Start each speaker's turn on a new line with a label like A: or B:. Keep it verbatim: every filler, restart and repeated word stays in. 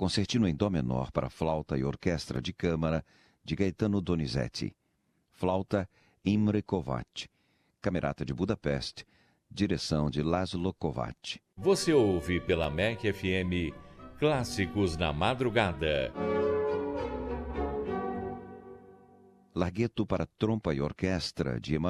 A: Concertino em Dó menor para flauta e orquestra de câmara, de Gaetano Donizetti. Flauta, Imre Kovács. Camerata de Budapeste, direção de Laszlo Kovács.
B: Você ouve pela M E C F M Clássicos na Madrugada.
A: Larghetto para trompa e orquestra, de Emanuel